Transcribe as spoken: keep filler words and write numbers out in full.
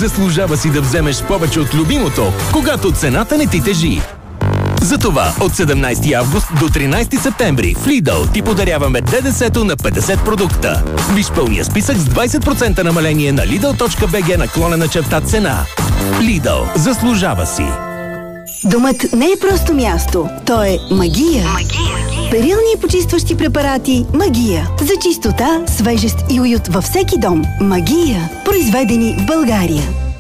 Заслужава си да вземеш повече от любимото, когато цената не ти тежи. Затова от седемнайсети август до тринайсети септември в Lidl ти подаряваме ДДС-то на петдесет продукта. Виж пълния списък с двайсет процента намаление на Lidl.bg наклонена черта цена. Lidl. Заслужава си. Домът не е просто място. То е магия. Магия. Перилни и почистващи препарати Магия. За чистота, свежест и уют във всеки дом. Магия. Произведени в България.